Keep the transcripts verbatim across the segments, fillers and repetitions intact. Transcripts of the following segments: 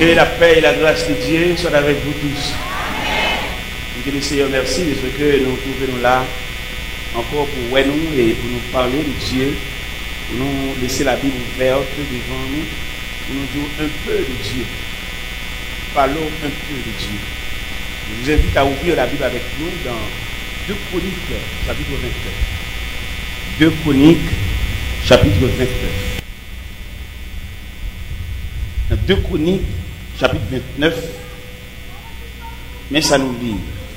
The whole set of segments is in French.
Que la paix et la grâce de Dieu soient avec vous tous. Et que le Seigneur merci de ce que nous trouvons là encore pour voir nous et pour nous parler de Dieu, pour nous laisser la Bible ouverte devant nous, pour nous dire un peu de Dieu. Parlons un peu de Dieu. Je vous invite à ouvrir la Bible avec nous dans deux Chroniques, chapitre vingt-neuf. deux Chroniques, chapitre vingt-neuf. Dans deux Chroniques, chapitre vingt-neuf, mais ça nous dit.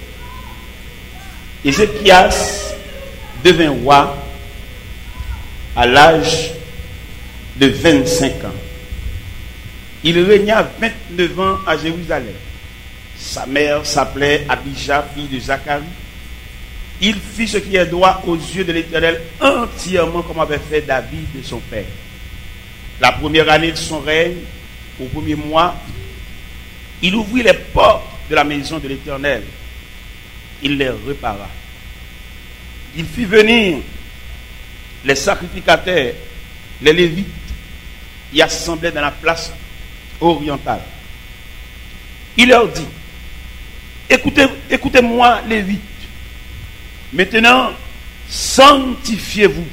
Ézéchias devint roi à l'âge de vingt-cinq ans. Il régna vingt-neuf ans à Jérusalem. Sa mère s'appelait Abija, fille de Zacharie. Il fit ce qui est droit aux yeux de l'Éternel entièrement comme avait fait David de son père. La première année de son règne, au premier mois, il ouvrit les portes de la maison de l'Éternel. Il les repara. Il fit venir les sacrificateurs, les Lévites, y assemblaient dans la place orientale. Il leur dit, écoutez, écoutez-moi, Lévites. Maintenant, sanctifiez-vous.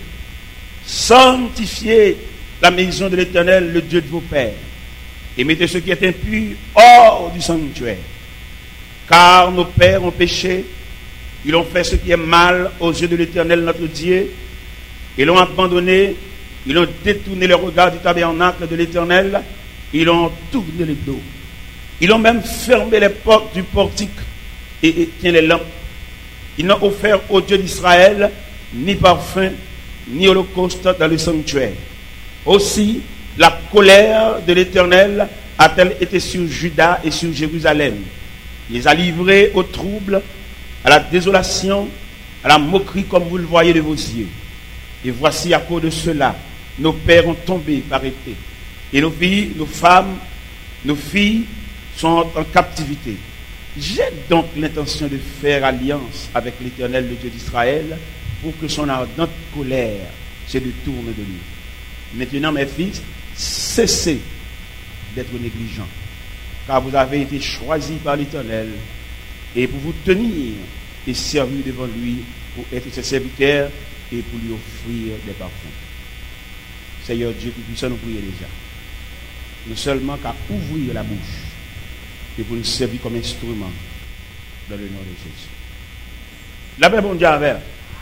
Sanctifiez la maison de l'Éternel, le Dieu de vos pères. Et mettez ce qui est impur hors du sanctuaire. Car nos pères ont péché, ils ont fait ce qui est mal aux yeux de l'Éternel notre Dieu, ils l'ont abandonné, ils ont détourné le regard du tabernacle de l'Éternel, ils ont tourné le dos. Ils ont même fermé les portes du portique et éteint les lampes. Ils n'ont offert au Dieu d'Israël ni parfum, ni holocauste dans le sanctuaire. Aussi, la colère de l'Éternel a-t-elle été sur Juda et sur Jérusalem. Il les a livrés au trouble, à la désolation, à la moquerie comme vous le voyez de vos yeux. Et voici à cause de cela, nos pères ont tombé par épée. Et nos filles, nos femmes, nos filles sont en captivité. J'ai donc l'intention de faire alliance avec l'Éternel, le Dieu d'Israël, pour que son ardente colère se détourne de lui. Maintenant, mes fils, cessez d'être négligents, car vous avez été choisis par l'Éternel, et pour vous tenir et servir devant lui, pour être ses serviteurs et pour lui offrir des parfums. Seigneur Dieu Tout-Puissant, nous prions déjà. Nous seulement qu'à ouvrir la bouche et pour nous servir comme instrument dans le nom de Jésus. La paix, bon Dieu, avec.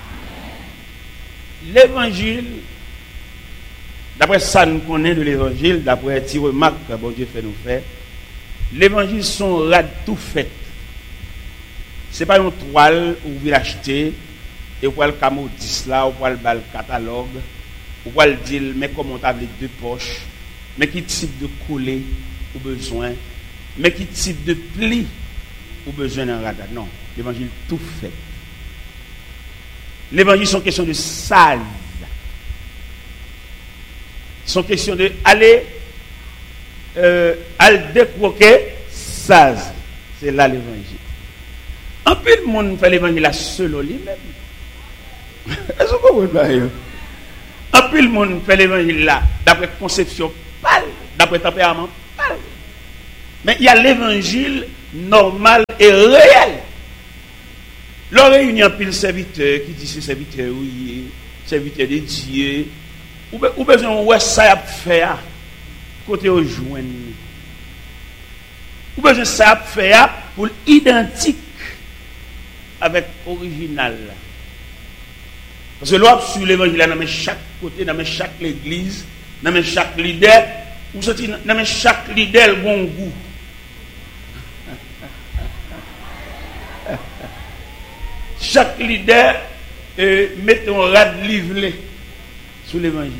L'évangile, d'après ça nous connaît de l'évangile, d'après les remarques que bon Dieu fait nous faire, l'évangile sont là tout fait. Ce n'est pas une toile où vous l'achetez et vous pouvez le camodis là, ou pouvez le catalogue, ou pouvez le dire, mais comment on a les deux poches, mais qui type de coller ou besoin, mais qui type de pli ou besoin d'un radar. Non, l'évangile tout fait. L'évangile sont question de sale. Sont question de aller euh, aller décroquer saz. C'est là l'évangile. Un peu de monde fait l'évangile à seul lui-même. Est-ce que vous comprenez? Un peu de monde fait l'évangile là d'après conception pâle, d'après tempérament pâle. Mais il y a l'évangile normal et réel. L'on réunit un pile serviteur qui dit ce serviteur oui, serviteur de Dieu. Ou besoin ouais ça a faire côté au joindre. Ou besoin ça a faire pour identique avec original. Parce que l'on sur l'évangile dans chaque côté, dans chaque église, dans chaque leader, ou sorti dans chaque leader bon goût. Chaque leader euh, met un rad livré sur l'évangile.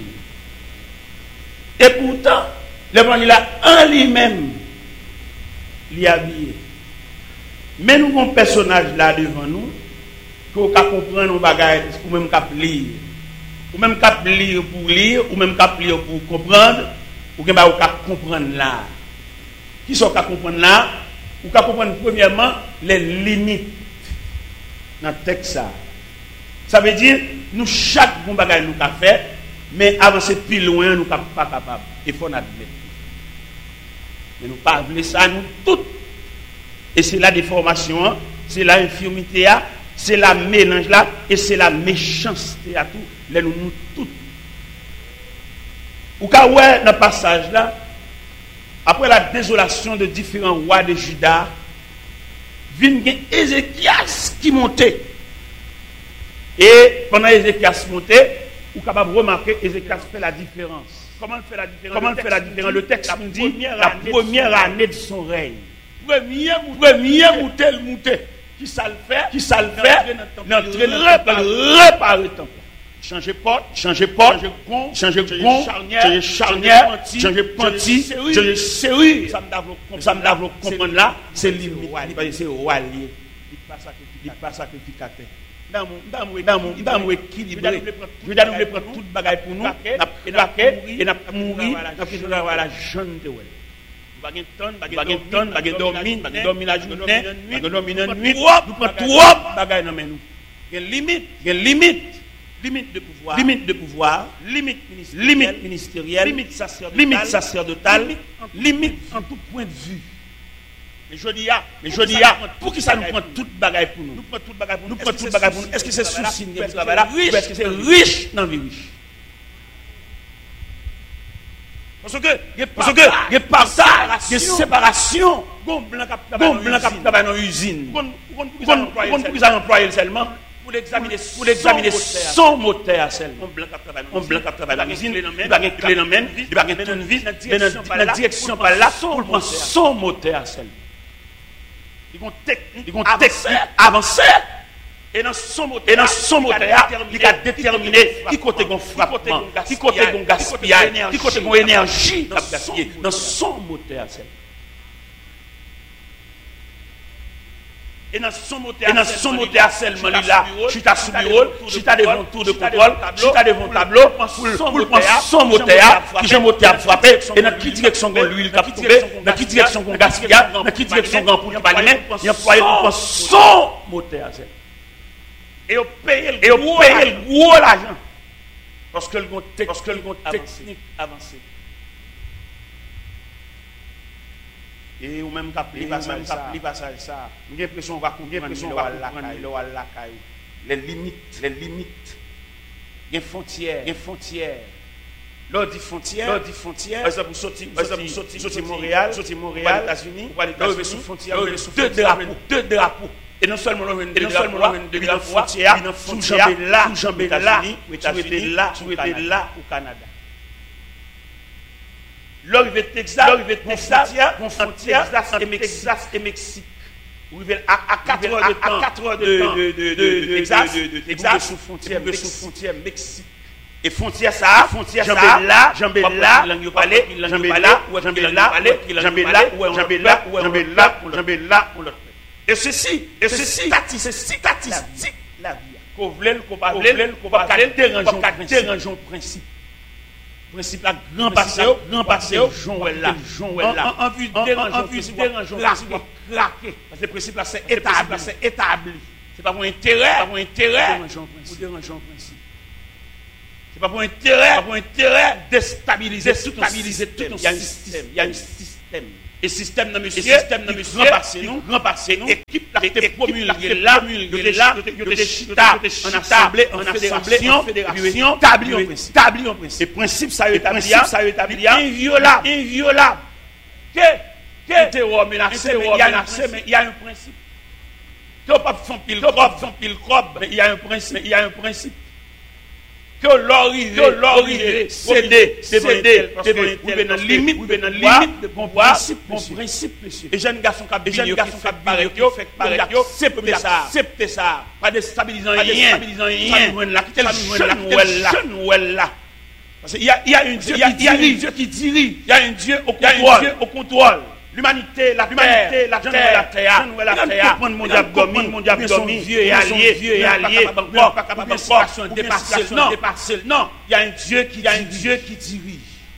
Et pourtant, l'évangile en lui-même, l'y habillé. Mais nous avons un personnage là devant nous, qu'on peut comprendre nos bagages, ou même qu'on lire. Ou même qu'on lire pour lire, ou même qu'on lire pour comprendre, ou qu'on peut comprendre là. Qui sont qu'on comprendre là? Ou qu'on comprendre premièrement les limites dans le texte. Ça. ça veut dire, nous, chaque bon bagage nous avons fait, mais avancer plus loin, nous ne sommes pas capables. Il faut admettre. Mais nous pas voulons ça, nous toutes. Et c'est la déformation, c'est la infirmité, c'est la mélange là, et c'est la méchanceté à tout. Les nous, nous toutes. Ou quand ouais, dans le passage là, après la désolation de différents rois de Juda, vient Ézéchias qui montait. Et pendant Ézéchias montait, vous êtes capable de remarquer Ézéchias fait la différence. Comment il fait la différence? Comment il fait la différence? Le texte nous dit la première année de son règne. Premier monté, le monté. Qui ça le fait? Qui ça le fait? L'entrée réparer le temple. Changer porte, changer porte, changer gond, changer charnière, changer panty, changer serrure. Ça me lave le comprendre là, c'est limite. C'est roi lié. Il n'est pas sacrificateur. Dans mon dans mon dans mon équilibré. Je dois nous prendre toute bagaille pour nous. Et n'a et n'a mourir. N'a plus avoir la jeune de ouais. Bagay ton, bagay ton, bagay dormir, bagay dormir la journée, bagay dormir la nuit. Nous prend trop bagay dans nous. Il y a limite, il y a limite. Limite de pouvoir, limite de pouvoir, limite ministérielle, limite, ministérielle, limite sacerdotale, limite, sacerdotale, limite, limite en tout point de vue. Mais je dis, mais je dis, pour qui ça nous prend toute bagaille pour nous? Nous prenons toute bagaille pour nous. Nous prenons toute bagaille pour nous. Est-ce que c'est souci de travail là? Ou est-ce que c'est riche dans la vie riche? Parce que, parce que, il y a partage, il y a séparation. Bon blanc qui travaille dans l'usine. Pour qu'ils aient employé seulement. Pour l'examiner, pour l'examiner son moteur seulement. On blanc qui travaille dans l'usine, il va gagner clé dans main, il va gagner tournevis, mais dans la direction par là, pour prendre son moteur seulement. Ils vont technique, ils vont technique avancer. Et dans son moteur, et dans son moteur, il a déterminé qui côté gon frappement, qui côté gon gaspillage, qui côté gon énergie gaspillée dans son moteur seulement. Et dans son moteur, et dans son moteur seulement, lui là, je t'ai sous bureau, je t'ai devant tour de contrôle, je t'ai devant tableau, pour prendre son moteur, qui j'ai moteur frappé, et dans quelle direction qu'on l'huile qui trouvé, dans quelle direction qu'on gaspillage, dans quelle direction qu'on pour pas lui-même, il emploie pour prendre son moteur seulement. Et on paye le gros l'argent. Parce que le technique avancé. Et ou même capli passage ça. J'ai l'impression qu'on va comprendre les limites, les limites. Il y a frontières, il y a frontières. Lors dit frontières, lors dit frontières. Par exemple, sortir, par exemple, sortir, sortir Montréal, sortir Montréal, États-Unis, pour aller dans sous frontières, deux drapeaux, deux drapeaux. Et non seulement on vient de la frontière, sous jambes là, sous jambes là, où États-Unis, là, où était là au Canada. Là, il va Texas, là, il va Texas, frontière entre Texas et Mexique. Où il va à quatre heures de temps, à quatre heures de temps de Texas, de Texas sous frontière, sous frontière Mexique. Et frontière ça, frontière ça, là, jambes là, langue parler, jambes là, ou jambes là, jambes là, ou jambes là, ou jambes là, ou jambes là, ou l'autre. Et ceci, et ceci, c'est statistique la vie. Qu'on voulait, qu'on pas voulait, qu'on pas déranger le principe. Principe là, grand passé, grand passé, Jean là, Jean là. En vue de déranger, déranger, craquer. Parce que le principe là, c'est établi, c'est établi. C'est pas pour intérêt, pas pour intérêt, ou déranger le principe. C'est pas pour intérêt, pas pour intérêt, déstabiliser, stabiliser tout un système. Il y a un système. Et système dans monsieur, système dans monsieur, grand passé nous, équipe là, était promulguée là, de là, de chita, en assemblée, en fédération, fédération, établi en principe, établi en principe. Et principe ça établi, ça établi, inviolable, inviolable. Que, que terror menacé, menacé, mais il y a un principe. Que pas font pile crobe, font pile crobe, mais il y a un principe, il y a un principe. Que l'origine, que l'origine, céder, céder, parce que vous êtes dans la limite, vous êtes dans la limite de bon principe, bon principe, monsieur. Et jeunes garçons qui jeunes garçons qui paraît, qui fait paraît, accepter ça, accepter ça, pas déstabilisant rien, déstabilisant rien. Là, quel jeune là, parce qu'il y a, il y a un Dieu, il y a un Dieu qui dirige, il y a un Dieu au contrôle, au contrôle. L'humanité, la terre, la terre, la terre, la terre, mon diable domine, mon diable domine, vieux et allié, vieux et allié, pas capable de situation dépasser, non, dépasser, non, il y a un Dieu qui, il y a un Dieu qui dirige.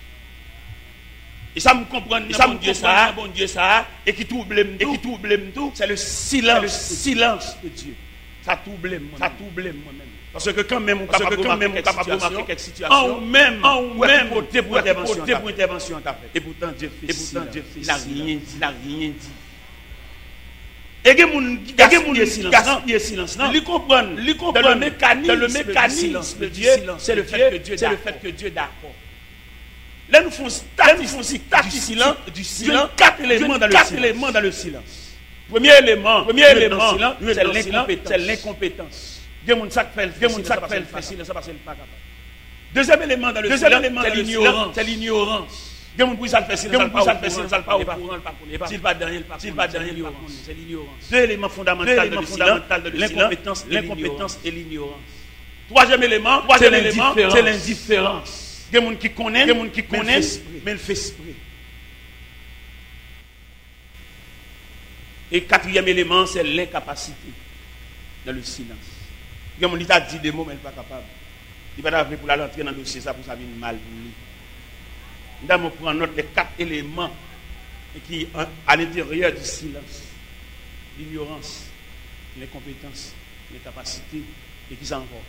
Et ça me comprend, ça me Dieu ça, bon Dieu ça, et qui trouble, et qui trouble tout, c'est le silence, le silence de Dieu. Ça trouble moi. Ça trouble moi-même. Parce que quand même on Parce capable que quand même on capable de remarquer remarquer quelques situations. en ou même, en ou même, pour pour intervention, pour intervention t'a fait. Et pourtant Dieu fait. Et pourtant Dieu fait. Il a rien dit, il a rien dit. Et que moun qui gaspille silence, non? Lui comprendre, lui comprendre le mécanisme, le mécanisme de de Dieu, Dieu, c'est le c'est fait que Dieu c'est le d'accord. fait que Dieu est d'accord. Là nous faisons statistique du silence, du silence, quatre éléments dans le quatre silence. éléments dans le silence. Premier élément, Premier élément, c'est l'incompétence. C'est l'incompétence. Dieu moun ça fait, Dieu moun ça fait le fait silence, ça parce qu'il pas capable. Deuxième élément dans le Deuxième silence, élément c'est dans le l'ignorance. silence, c'est l'ignorance. Dieu moun pour ça le fait silence, Dieu moun ça pour ça le le fait fait silence, silence, ça le ça pas le au courant, pas le pas S'il pas derrière, S'il pas derrière, derrière, il c'est l'ignorance. Deux éléments fondamentaux Deux de éléments le fondamentaux de silence, le l'incompétence, silence, l'incompétence et l'ignorance. Troisième élément, C'est troisième élément, l'indifférence. c'est l'indifférence. Des gens qui connaissent, Des gens qui mais connaissent, mais le fait esprit. Et quatrième élément, c'est l'incapacité dans le silence. Il y a des gens qui dit des mots, mais il n'est pas capable. Il va pas pour la rentrer dans le dossier, ça pour ça vient mal pour lui. Nous allons prendre note des quatre éléments qui à l'intérieur du silence. L'ignorance, l'incompétence, l'incapacité, et qui ça encore?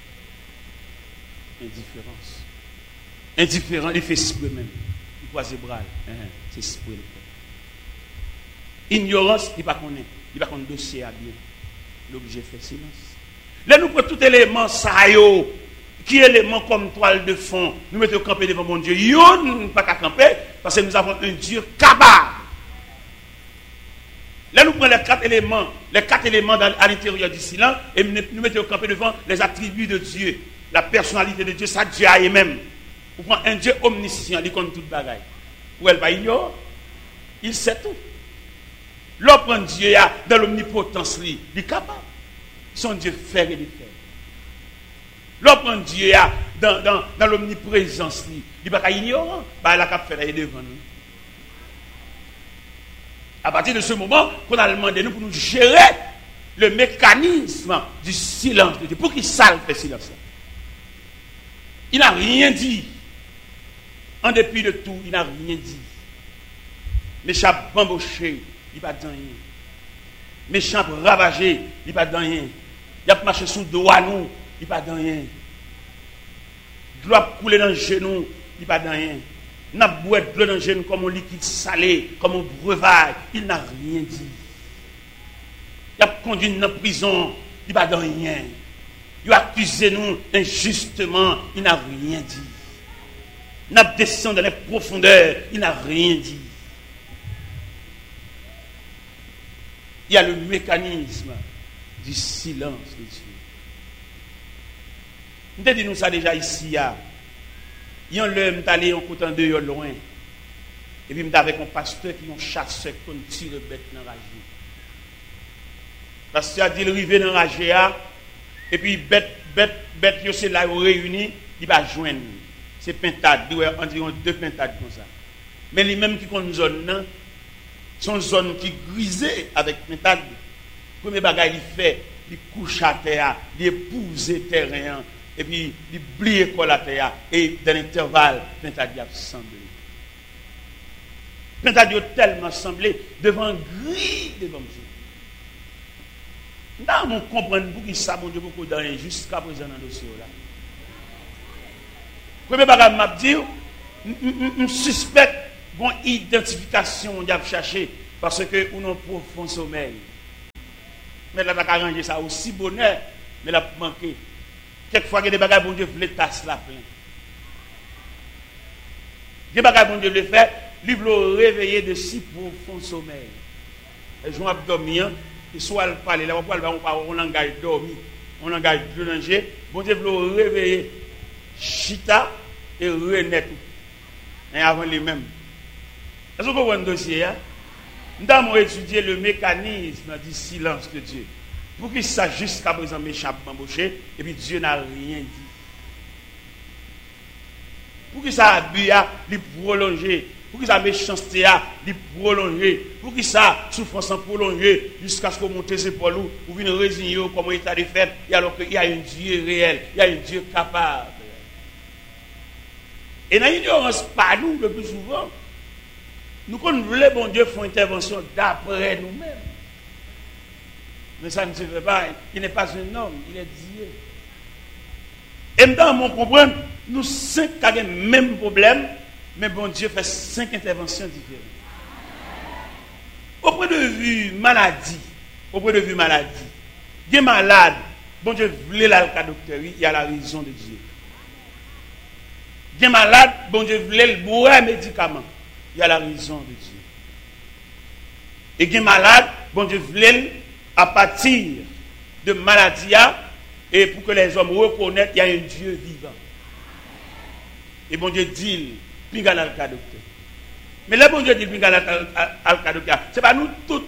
Indifférence. Indifférent, il fait esprit même. Il croise les bras. C'est esprit. Ignorance, il ne connaît pas. Il ne connaît pas le dossier à bien. L'objet fait silence. Là, nous prenons tout élément, ça yo, qui est élément comme toile de fond. Nous mettons camper devant mon Dieu. Yo, nous ne pas qu'à camper, parce que nous avons un Dieu capable. Là, nous prenons les quatre éléments, les quatre éléments dans, à l'intérieur du silence, et nous, nous mettons camper devant les attributs de Dieu, la personnalité de Dieu, ça Dieu a même. Vous prenez un Dieu omniscient, il connaît toute bagaille. Ou elle va ignorer, il sait tout. L'autre Dieu dans l'omnipotence, il est capable. Son Dieu fait et défait. L'autre Dieu dans, dans, dans l'omniprésence, il n'est pas ignorant. Bah, il a qu'à faire devant nous. À partir de ce moment, qu'on a demandé nous pour nous gérer le mécanisme du silence de Dieu. Pour qu'il salve le silence. Il n'a rien dit. En dépit de tout, il n'a rien dit. Méchant bamboché, il n'a pas dit rien. Méchant ravagé, il n'a pas dit rien. Il a marché sous le dos à nous, il n'a pas dit rien. De l'eau a coulé dans le genou, il n'a pas dit rien. Il n'a pas boire de l'eau dans le genou comme un liquide salé, comme un breuvage, il n'a rien dit. Il a conduit dans la prison, il n'a pas dit rien. Il a accusé nous injustement, il n'a rien dit. Il a descendu dans les profondeurs, il n'a rien dit. Il y a le mécanisme du silence de Dieu. Nous avons dit nous ça déjà ici. Il y a un homme qui allé en côté de loin. Et puis, avec un pasteur qui ont chassé comme tire bête dans la rage. Le pasteur a dit il arrive dans la rage. Et puis, bête, bête, bête, c'est là où réunis, il va joindre. C'est pintade, on dit deux pintades comme ça. Mais les mêmes qui ont une zone, sont une zone qui grisée avec pintade. Le premier bagage il fait, il couche à terre, il épouse le terrain, et puis il plie la terre, et dans l'intervalle, pintade a semblé. Pintade a tellement semblé devant gris devant Dieu. Nous on comprend pour qui ça, mon Dieu, beaucoup de rien jusqu'à présent dans le dossier là. Premier bagage m'a dit, je suspecte une identification on a cherché parce que on a un profond sommeil. Mais là, on a arrangé ça aussi bonheur, mais là, manqué. Quelquefois, il y a des bagages, bon Dieu, voulait tasser la plein. Des bagages, bon Dieu, voulait faire, lui voulait réveiller de si profond sommeil. Et je vais dormir, et soit elle parle, là, on parle, on langage dormi, on langage de danger, bon Dieu voulait réveiller. Chita et renaître. Et avant les mêmes. Est-ce que vous voyez un dossier? Nous avons étudié le mécanisme du silence de Dieu. Pour qu'il sache jusqu'à présent méchant embauché, et puis Dieu n'a rien dit. Pour qu'il ça abus à lui prolonger. Pour qu'il ça méchanceté à lui prolonger. Pour qu'il ça souffrance prolonger jusqu'à ce qu'on monte ses épaules ou vienne résigner comme état de fait, et alors qu'il y a un Dieu réel, il y a un Dieu capable. Et dans l'ignorance, pas nous, le plus souvent, nous, quand nous voulons, bon Dieu, faire intervention d'après nous-mêmes. Mais ça ne se fait pas. Il n'est pas un homme, il est Dieu. Et maintenant, on comprend, nous cinq avons le même problème, mais bon Dieu fait cinq interventions différentes. Au point de vue maladie, au point de vue maladie, il est malade, bon Dieu voulait l'alca docteur, il y a la raison de Dieu. Il est malade, bon Dieu voulait le boire médicament, il y a la raison de Dieu. Et il est malade, bon Dieu voulait à partir de maladie, et pour que les hommes reconnaissent qu'il y a un Dieu vivant. Et bon Dieu dit, pinga l'alca docteur. Mais là, bon Dieu dit, pinga l'alca docteur, ce n'est pas nous tous.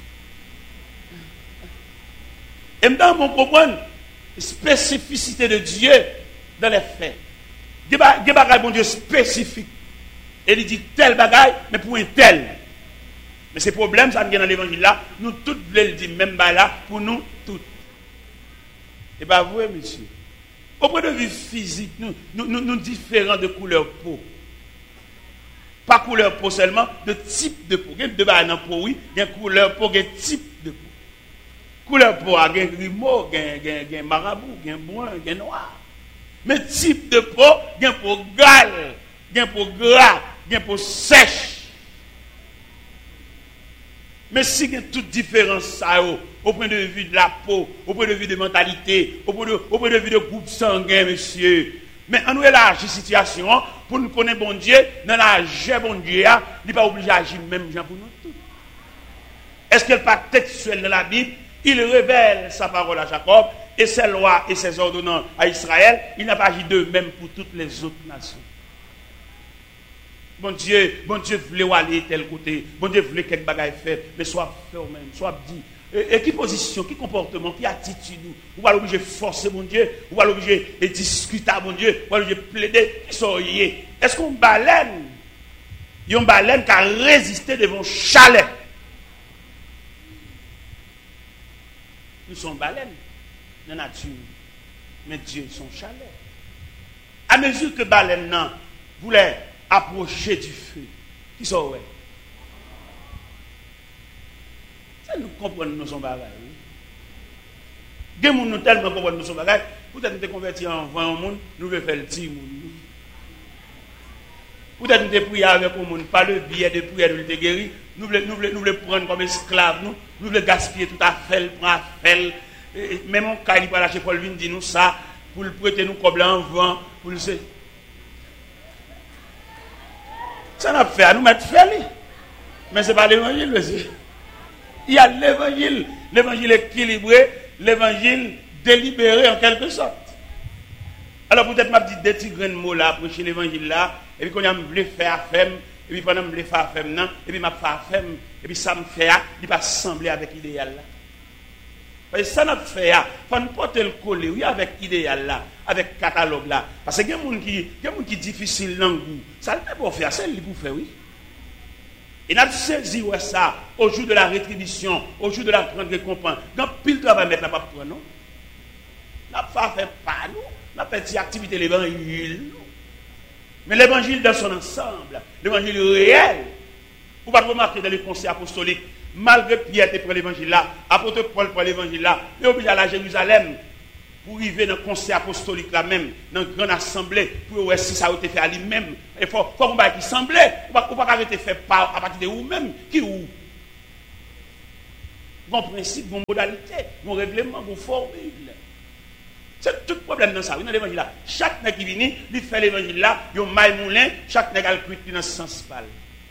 Et maintenant, on comprend la spécificité de Dieu dans les faits. Il y a des bagages, bon Dieu, spécifiques. Et il dit tel bagaille, mais pour un tel. Mais ces problèmes, ça nous dans l'évangile là, nous tous voulons le dire, même là, pour nous tous. Et bien, vous, monsieur, au point de vue physique, nous, nous, nous, nous différents de couleur peau. Pas couleur peau seulement, de type de peau. Il y a deux bagages dans peau, oui, il y a couleur peau, il y a type de peau. Couleur peau, il y a grimaud, il y a marabout, il y a brun, il y a noir. Mais type de peau, il y a peau gale, il y a peau gras, il y a peau sèche. Mais si il y a toute différence, ça, au point de vue de la peau, au point de vue de mentalité, au point de, au point de vue de groupe sanguin, monsieur. Mais on nous élargit la situation pour nous connaître bon Dieu, dans la joie bon Dieu, il n'est pas obligé d'agir même pour nous tous. Est-ce qu'il n'est pas textuel dans la Bible? Il révèle sa parole à Jacob et ses lois et ses ordonnances à Israël. Il n'a pas agi de même pour toutes les autres nations. Bon Dieu, bon Dieu voulait aller tel côté, bon Dieu voulait quelque bagaille faire, mais soit fait au même, soit dit. Et, et qui position, qui comportement, qui attitude, ou va l'obliger forcer mon Dieu, ou va l'obliger de discuter à mon Dieu, ou va l'obliger plaider, qui sont liés. Est-ce qu'on baleine, il y a une baleine qui a résisté devant chalet. Nous sommes baleines dans la nature, mais Dieu est son chalet. À mesure que baleine non, voulait approcher du feu, qui sont ouais. Ça nous comprenons nous sommes bagages. Des gens nous tellement comprennent nous sommes bagages, peut-être nous sommes convertis en vingt monde, nous voulons faire le petit monde. Peut-être nous sommes priés avec le monde, pas le billet de prière de guérir, nous voulons nous voulons nous voulons prendre comme esclaves, nous nous voulons gaspiller tout à fait, prendre à faire. Même mon cas, il va lâcher Paul Vin dit nous ça pour le prêter nous comme en vent, pour le ça n'a fait à nous mettre fait. Mais ce n'est pas l'évangile, monsieur. Il y a l'évangile. L'évangile équilibré, l'évangile délibéré en quelque sorte. Alors peut-être m'a dit des petits grains de mots là, prêcher l'évangile là, et puis quand on me faire à femme, et puis pendant que je me faire à femme, non, et puis m'a fait à femme, et puis ça me fait à, il va sembler avec l'idéal là. Parce que ça n'a fait, il faut nous porter le collet, oui, avec l'idéal là, avec le catalogue là. Parce que il y a des gens qui, qui difficile dans le goût. Ça ne peut pas faire, c'est lui pour faire, oui. Et nous avons saisi ça au jour de la rétribution, au jour de la grande récompense. Dans pile de travail, mettre la pas pour nous. Nous n'avons pas fait pas nous, nous avons fait des activités de l'évangile. Mais l'évangile dans son ensemble, l'évangile réel, vous ne pouvez pas remarquer dans les conseils apostoliques. Malgré Pierre qui prend l'évangile là, apôtre Paul prend l'évangile là, il est obligé d'aller à Jérusalem pour arriver dans le conseil apostolique là même, dans une grande assemblée, pour voir si ça a été fait à lui-même. Il faut qu'on va qui semblait, on ne peut pas arrêter de faire part à partir de vous-même, qui ou. Bon principe, bon modalité, bon règlement, bon formule. C'est tout le problème dans ça, dans l'évangile là. Chaque nègre qui vient, il fait l'évangile là, il y a un maille moulin, chaque nègre a le cuit dans ce sens pâle.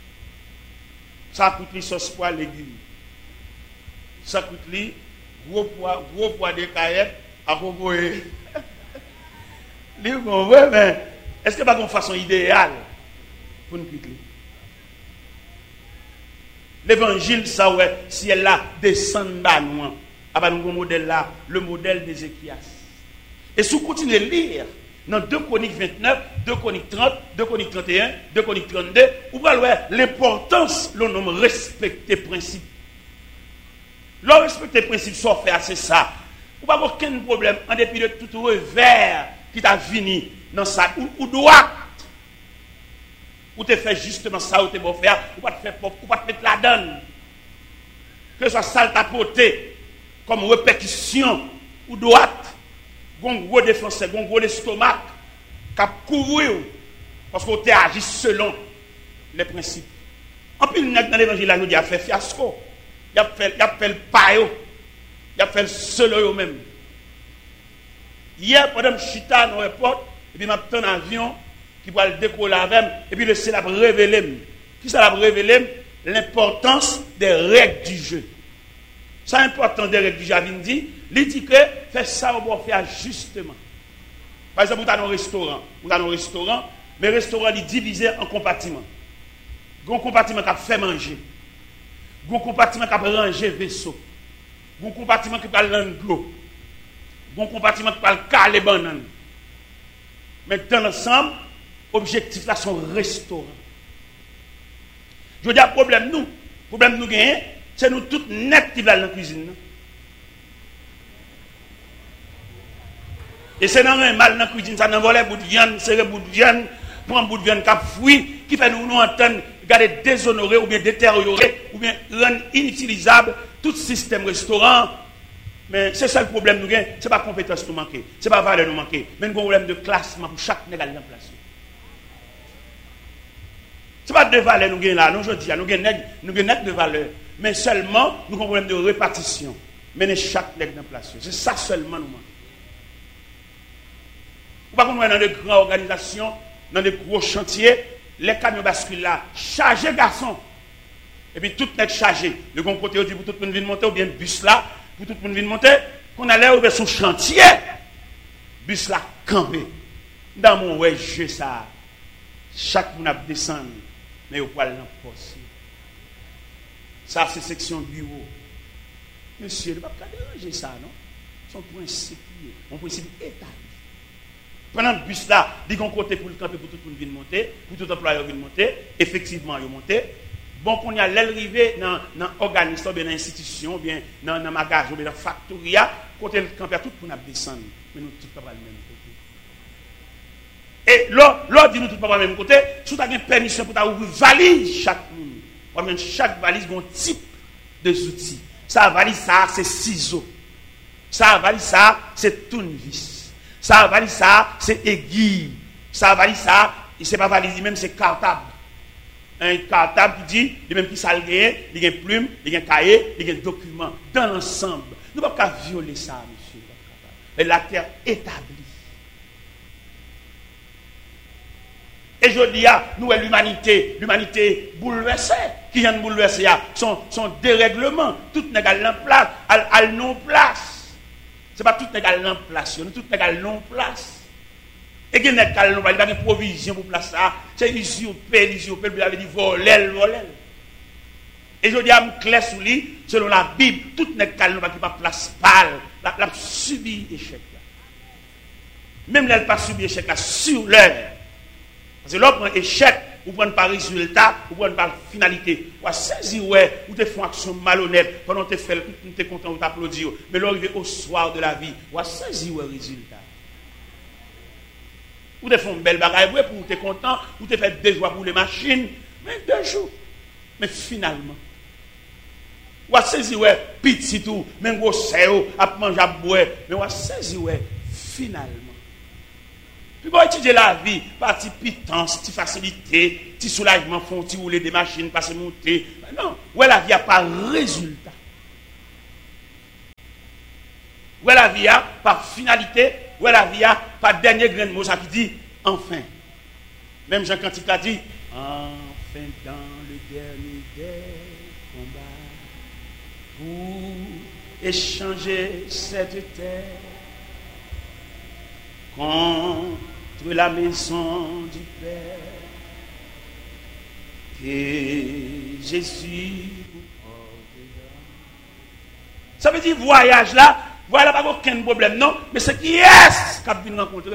Ça coûte les sauce pois légumes. Ça coûte les gros pois, gros pois de caillettes à proposer. Les bon, ouais, mais est-ce que pas une façon idéale pour nous quitter? L'évangile, ça ouais, si elle là descend bas nous, à bas nous modèle là, le modèle d'Ézéchias. Et si vous continuez à lire dans deux Chroniques vingt-neuf, deux Chroniques trente, deux Chroniques trente et un, deux Chroniques trente-deux, vous voyez l'importance, l'on nomme respecter principe. L'on respecter principe, ça fait assez ça. Vous n'avez aucun problème, en dépit de tout revers qui t'a fini dans ça, ou, ou droit, ou te fait justement ça, ou te beau faire, ou pas te faire, ou pas te mettre la donne. Que ce soit sale ta côté, comme répétition ou droite, un gros défenseur, un gros estomac, qui a couru parce qu'on t'a agi selon les principes. En plus, dans l'évangile, il a fait fiasco, il a fait, il a fait le paio, il a fait le seul même. Hier, pendant que je suis dans l'aéroport, et puis je un avion qui va le décoller avec, et puis le ciel a révélé. Qui ça a révélé? L'importance des règles du jeu. C'est important des règles du jeu. Il dit, il dit que fait ça, on va faire justement. Par exemple, vous avez un restaurant. Vous avez un restaurant, mais le restaurant est divisé en compartiments. Il y a un compartiment qui a fait manger. Il y a un compartiment qui a rangé vaisseau. Il y a un compartiment qui a l'eau. Il y a un compartiment qui a caler banane. Mais dans l'ensemble, l'objectif là, c'est un restaurant. Je veux dire, problème nous, problème nous gagnons, c'est nous tous nets qui veulent dans la cuisine. Et c'est dans un mal dans la cuisine, ça n'envole un bout de viande, c'est un bout de viande, prend un bout de viande qui a fouillé, qui fait nous nous entendre, garder déshonorer ou bien détériorer, ou bien rendre inutilisable tout système restaurant. Mais c'est ça le problème nous gagnons, ce n'est pas compétence nous manquer, ce n'est pas valeur nous manquer, mais nous avons un problème de classement pour chaque négal dans place. Ce n'est pas de valeur nous gagnons là, non, je dis, nous gagnons de valeur, mais seulement nous avons un problème de répartition. Mener chaque nègre dans place. C'est ça seulement nous manquons. Ou pas qu'on est dans de grandes organisations, dans de gros chantiers, les camions basculent là, chargés garçons. Et puis tout n'est chargé. Le bon côté, on dit pour tout le monde venir monter, ou bien le bus là, pour tout le monde venir monter, qu'on allait ouvrir son chantier, bus là campé. Dans mon ouais, jeu ça, chaque monde a descendu, mais au poil dans le poste. Ça, c'est section bureau. Monsieur, il ne va pas déranger ça, non? Son principe, mon principe établi. Pendant le bus là, il y a un côté pour le camper, pour tout le monde venir monter, pour tout employé venir monter, effectivement, il monter. Bon, qu'on y a l'arrivée dans l'organisme, bien dans l'institution, bien dans le magasin, bien dans la factoria, côté le camper, tout le monde a descendu. Mais nous, tout le monde le même côté. Et l'autre dit nous, tout le monde le même côté, si vous avez une permission pour ouvrir valise chaque monde, chaque valise a un type de outils. Ça, valise ça, c'est ciseaux. Ça, valise ça, c'est tournevis. Ça, valise ça, c'est aiguille. Ça, valise ça, c'est pas valise, même c'est cartable. Un cartable qui dit, il même qui s'algue, il y a une plume, il y a un cahier, il y a un document. Dans l'ensemble, nous ne pouvons pas violer ça, monsieur. Et la terre établie. Et je dis, nous, l'humanité, l'humanité bouleversée, qui vient de bouleverser, son, son dérèglement, tout n'est qu'à place, à non-place. Ce n'est pas tout n'est qu'à non-place, tout n'est qu'à non-place. Et il n'y a pas de provision pour place ça. C'est usurpé, usurpé, il avait dit voler, voler. Et je dis à me clair sous lui, selon la Bible, tout n'est qu'à non-place, qui pas place pâle, la subi échec. Même là, elle n'a pas subi échec là, sur l'heure. Parce que l'autre prend échec, ou prend par résultat, ou prend par finalité. Ou à saisir, ouais, ou te font action malhonnête, pendant que tu fais, tu es content, ou t'applaudis. Mais l'arrivée au soir de la vie, ou à saisir, ouais, résultat. Ou te font une belle bagaille, ouais, pour tu es content, ou te fait deux jours pour les machines, mais deux jours. Mais finalement, ou à saisir, ouais, petit tout, même gros séo, à manger, à boire, mais ou à saisir, ouais, finalement. Puis pour étudier la vie, partie pitance, petite facilité, petit soulagement, font petit rouler des machines, passer monter. Non, où la vie a pas résultat. Où la vie a par finalité, où la vie a par dernier grain de mot, ça qui dit enfin. Même Jean Cantique a dit enfin dans le dernier des combats pour échanger cette terre. Contre la maison du Père, et Jésus vous portera. Ça veut dire voyage là, voilà pas aucun problème, non, mais c'est qui est-ce qui a pu nous rencontrer?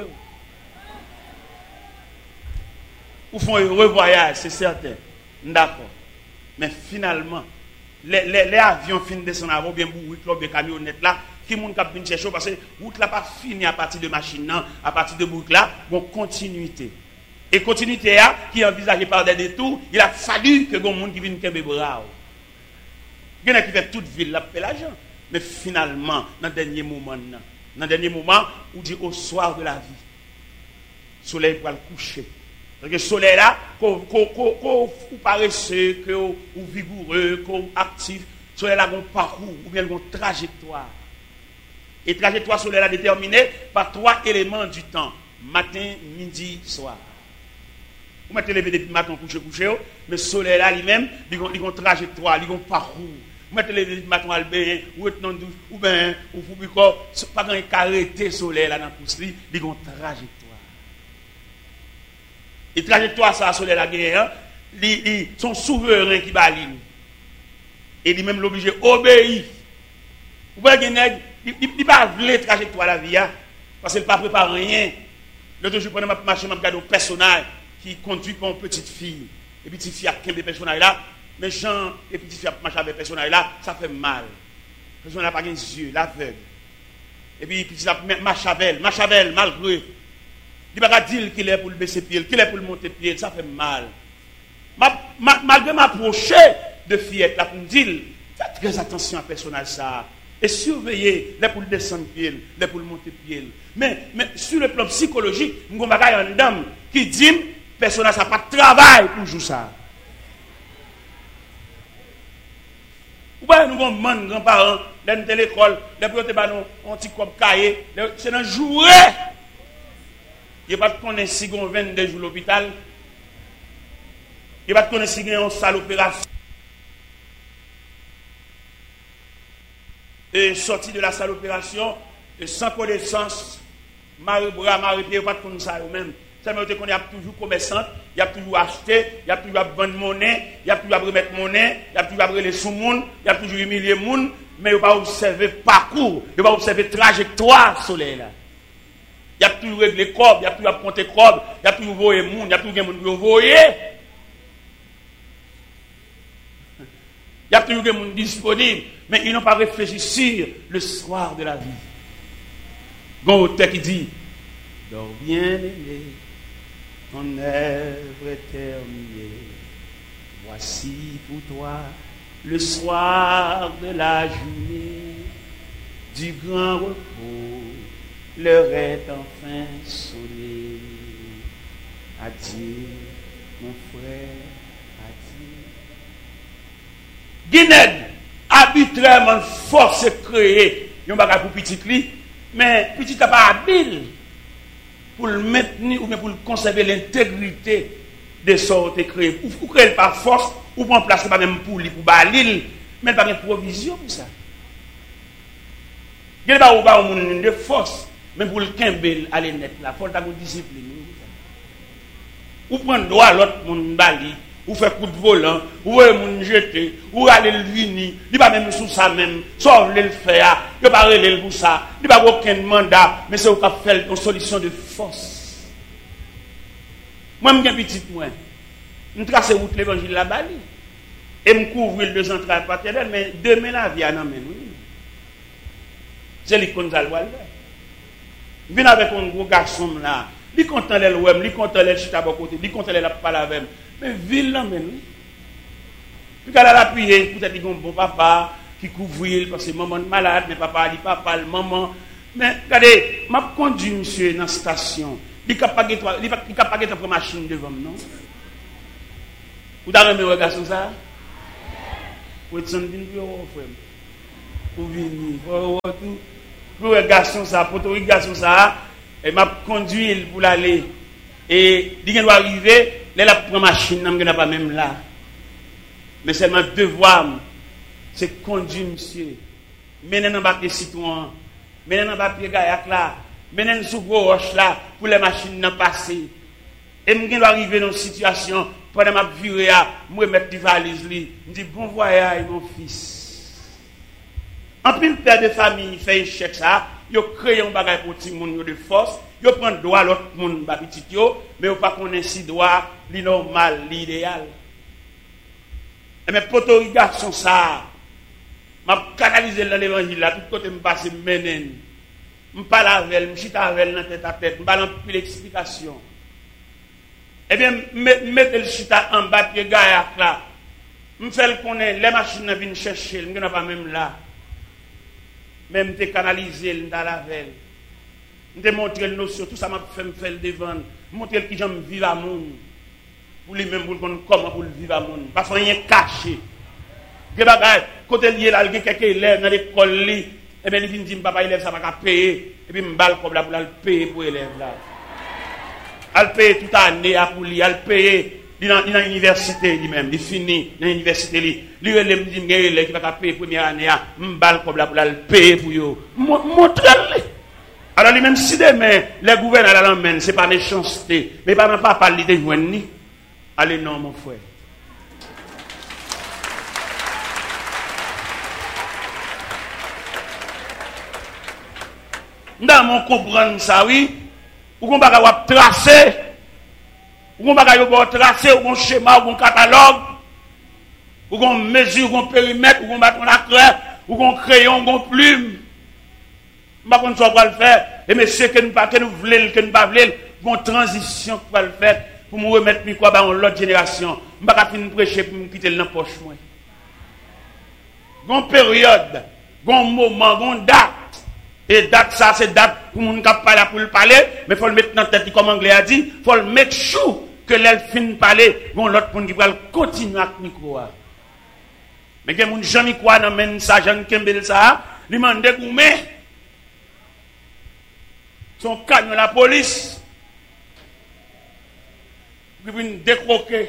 Ou font un heureux voyage, c'est certain, d'accord. Mais finalement, les, les, les avions finissent de descendre avant, bien bourrés, bien camionnettes là. Qui moun k'ap vinn chercher parce que route là pas fini à partir de machine non, à partir de boucle là, bon continuité. Et continuité là qui est envisagée par des détours, il a fallu que gon monde qui vienne kembe bras. Il y en a qui fait toute ville là fait l'argent. Mais finalement, dans le dernier moment, dans le dernier moment, on dit au soir de la vie, le soleil va le coucher. Donc le soleil là, qu'on paresseux, qu'on vigoureux, qu'on actif, le soleil là, un parcours ou bien un trajectoire. Et trajectoire soleil là déterminée par trois éléments du temps. Matin, midi, soir. Vous mettez lever depuis matin, coucher, coucher, mais le soleil là lui-même, il a une trajectoire, il a un parcours. Vous mettez lever depuis matin, albin, ou être non douce, ou bien, ou vous pas qu'un arrêté soleil là dans le pouce, il a une trajectoire. Et trajectoire, ça, soleil là, il son souverain qui va l'île. Et lui-même l'obligé obéir. Vous voyez, il ne va pas vouloir trajectoire la vie, parce qu'il ne peut pas préparer rien. L'autre jour, je prends ma machine, je regarde un personnage qui conduit pour une petite fille. Et petite fille a quinze personnages là. Mais Jean et petite fille a marché avec personnage là, ça fait mal. Le personnage n'a pas les yeux, l'aveugle. Et puis petite fille marche avec elle, marche avec elle, malgré. Il ne va pas dire qu'il est pour le baisser pied, qu'il est pour le monter pied, ça fait mal. Ma, ma, malgré m'approcher de fillette là pour me dire, faites très attention à personnage ça. Et surveiller les pour le descendre pied, les pour le monter pied. Mais, mais sur le plan psychologique, nous avons une dame qui dit, personnage n'a pas de travail pour jouer ça. Ou bien nous avons des grands-parents, dans l'école, les pour un petit cop cahier, c'est un jouet. Il n'y a pas de connaître si on vingt-deux jours à l'hôpital. Il n'y a pas de connaître si on a une salle d'opération. Et sorti de la salle d'opération, et sans connaissance, Marie-Bras, Marie-Pierre, pas de connaître ça eux-mêmes. Ça veut dire qu'on a toujours commerçant, il y a toujours acheté, il y a toujours vendre monnaie, il y a toujours remettre monnaie, il y a toujours les sous-monde, il y a toujours humilier les monde, mais il ne va pas observer parcours, il ne va pas observer trajectoire soleil là. Il y a toujours réglé corps, il y a toujours compter corps, il y a toujours voyer monde, il y a toujours des monde qui voyer. Il y a toujours des monde disponibles, mais ils n'ont pas réfléchi sur le soir de la vie. Bon auteur qui dit, dors bien aimé, ton œuvre est terminée. Voici pour toi le soir de la journée, du grand repos, l'heure est enfin sonnée. Adieu, mon frère, adieu. Guinée, arbitrairement force créer, yon bagay pour petit li, mais petit n'a pas habile pour le maintenir ou bien pour conserver l'intégrité de sortes créées. Ou créer par force, ou prendre place pas même pour lui, pour balil, mais pas de provision pour ça. Il n'y a pas de force, mais pour le kembel aller net là, il faut avoir une discipline. Ou prendre droit à l'autre monde bali, ou faire coup de volant, ou moun jeter, ou aller le vini, il pas même sous ça même, sauf le faire, il pas relé pour ça, il pas aucun mandat, mais c'est au cap faire une solution de force. Moi me petit moi, me tracer route l'évangile la bali et me couvrir deux entrailles paternelles, mais demain la vie en amène oui. C'est lui qu'on a le voir. Vient avec un gros garçon là, il content les web, il content les chita à côté, il content les la parler avec. Mais ville là men oui. Puis qu'elle a appuyé, peut-être qu'il y a un bon papa qui couvre parce que maman est malade, mais papa dit papa, le maman. Mais regardez, m'a conduit monsieur dans la station. Il n'a pas de ta machine devant moi, non? Vous avez un garçon ça? Vous êtes en train de frère. Vous venez, vous tout. Pour un garçon ça, pour un garçon ça, et m'a conduit pour l'aller. Et il doit arriver, là la prend machine, n'a pas même là. Mais c'est mon devoir, c'est conduire monsieur. Mener dans le citoyen, mener dans le papier gaillac là, mener sous gros roche là, pour les machines n'en passer. Et je dois arriver dans une situation, pendant ma virée, je vais mettre des valises, je dis bon voyage mon fils. En plus, le père de famille fait un chèque ça, il crée un bagage pour tout le monde de force, il prend droit à l'autre monde, petit mais il ne pas connaître si droit, normal, l'idéal. Mais pour les garçons, ça, je canalise dans l'évangile, là, tout côté, je passe, je mène. Je parle avec elle, je chita avec elle dans tête à tête, je parle plus d'explication. Eh bien, mettez le chita en bas, pied gaillac là. Je fais le connaître, les machines viennent chercher, je ne pas même là. Même te canaliser dans la veille. Je montrer le notion, tout ça m'a fait me faire le devant. Montrer qui j'aime vivre à monde. Pour lui-même, pour comment pour vivre à monde. Parce qu'il rien caché. Côté lié là, il y a quelques élèves dans l'école, et bien il dit, papa, élève, ça va payer. Et puis, je balle comme là pour le payer pour l'élève là. Elle paye toute l'année pour lui, elle paye. Il est dans l'université lui-même, il finit dans l'université. Il lui dit, il y a qui va payer la première année, je balle comme là pour le payer pour lui. Montrez-le. Alors, lui-même, si demain, les gouverneurs l'emmènent, ce n'est pas méchanceté, mais pas pas parler de joindre. Allez, non, mon frère. Dans mon comprendre ça, oui, ou qu'on va tracer, ou qu'on va tracer, ou qu'on schéma, ou qu'on catalogue, ou qu'on mesure, ou qu'on périmètre, ou qu'on bat la craie, ou qu'on crayon, ou qu'on plume. Je ne sais pas comment le faire. Et monsieur, que nous ne voulons, que nous ne voulons, une transition pour le faire, pour me remettre quoi dans l'autre génération. Je ne vais pas finir prêcher pour me quitter le poche. Une période, un moment, une date. Et date, ça, c'est date pour mon cap parler pour le parler, mais il faut le mettre dans la tête, comme l'anglais a dit, il faut le mettre chou, que l'elle finit de parler, bon, l'autre pour qui va continuer avec le micro. Mais il y a des gens qui croient dans le message, Jean Kembel, ça, lui demande de goumer. Son canon la police. Puis vient décroquer.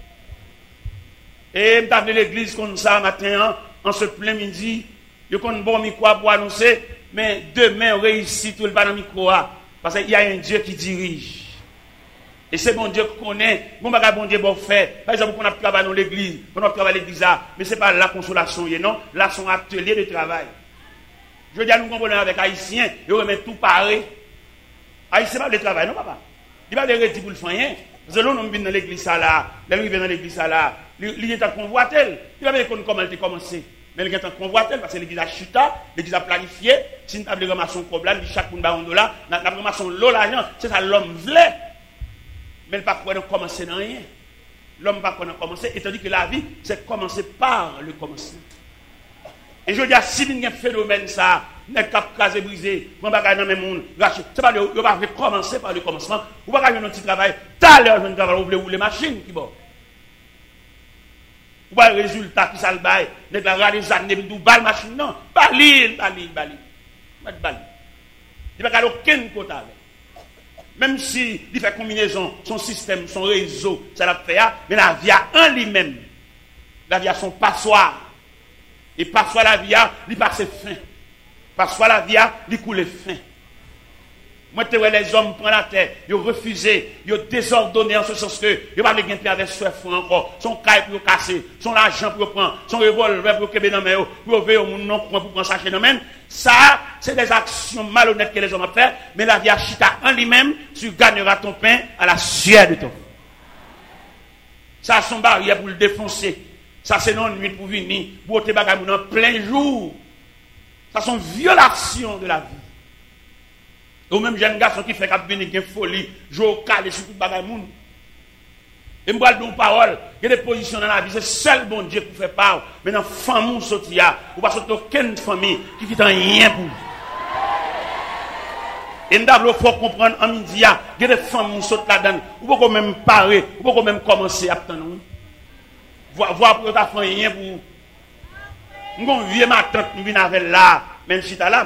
Et je suis l'église comme ça matin, en ce plein midi, je connais bon micro pour annoncer, mais demain on réussit tout le dans micro parce qu'il y a un Dieu qui dirige. Et c'est bon Dieu qui connaît, bon bagage bon Dieu bon fait. Par exemple, on a travaillé dans l'église, on a travaillé dans l'église, mais ce n'est pas la consolation, non, là son atelier de travail. Je veux dire, nous comprenons avec Haïtiens, ils remettent tout pareil. Haïtien pas de travail, non papa. Il va de rédit pour le faire rien. Parce que l'on vient dans l'église là, là, il vient dans l'église là, il est en convoitel. Il va dire comment elle a commencé. Mais il est en convoitel parce que l'église a chuta, l'église a planifié. Si nous avons ramassé un problème, chaque monde a un dollar, nous avons ramassé l'eau l'argent, c'est ça l'homme voulait. Mais il ne peut pas commencer dans rien. L'homme ne peut pas commencer, étant donné que la vie, c'est commencer par le commencement. Et je dis, si il y a un phénomène, ça, n'est pas casé, brisé, on va gagner dans le monde, c'est pas le, on va commencer par le commencement, on va gagner un petit travail, tout à l'heure, je ne travaille pas, les machines qui vont. On va le résultat qui s'en baille, n'est pas les années, nous balle machine, non, pas l'île, pas l'île, pas l'île, pas l'île. Il n'y a pas aucun côté avec. Même si il fait combinaison, son système, son réseau, ça l'a fait, mais la vie a un lui-même. La vie a son passoire. Et parfois la vie a, il passe fin. Parfois la vie a, il coule fin. Moi, tu vois les hommes prennent la terre, ils ont refusé, ils ont désordonné en ce sens que ils n'ont pas de gain avec ce fond encore. Son caille pour casser, son argent pour prendre, son revolver pour qu'il dans main, pour veiller au monde non pour prendre ça chez nous-mêmes. Ça, c'est des actions malhonnêtes que les hommes ont fait, mais la vie a chita en lui-même, tu gagneras ton pain à la sueur de ton. Ça, son barrière pour le défoncer. Ça, c'est non nuit pour venir, pour te bagager en plein jour. Ça, sont violations de la vie. Ou même jeune garçon qui fait qu'il y a une folie, jouer au calé sur tout le bagage. Et je vais dire parole, il y a des positions dans la vie, c'est seul bon Dieu qui fait part. Mais dans la famille, il n'y a aucune famille qui fait rien pour vous. Et nous devons comprendre en midi, il y a des familles qui sont là-dedans. Vous pouvez même parler, vous pouvez même commencer à attendre. Voir pour ta famille rien pour vous. Nous avons vu ma tante, nous venons avec là, même si tu es là.